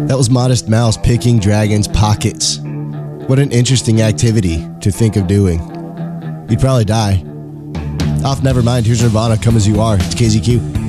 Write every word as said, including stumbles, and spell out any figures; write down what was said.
That was Modest Mouse picking dragons' pockets. What an interesting activity to think of doing. You'd probably die. Off Nevermind, here's Nirvana, Come As You Are. It's K Z Q.